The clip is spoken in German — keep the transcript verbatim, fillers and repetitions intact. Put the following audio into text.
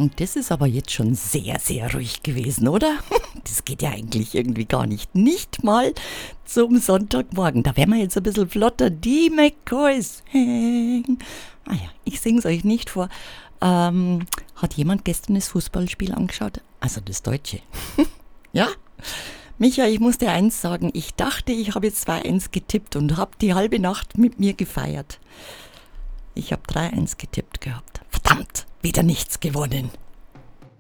Das ist aber jetzt schon sehr, sehr ruhig gewesen, oder? Das geht ja eigentlich irgendwie gar nicht. Nicht mal zum Sonntagmorgen. Da wären wir jetzt ein bisschen flotter. Die McCoys hang. Ah ja, ich sing's euch nicht vor. Ähm, hat jemand gestern das Fußballspiel angeschaut? Also das Deutsche. Ja? Micha, ich muss dir eins sagen. Ich dachte, ich habe jetzt zwei eins getippt und habe die halbe Nacht mit mir gefeiert. Ich habe drei eins getippt gehabt. Verdammt, wieder nichts gewonnen.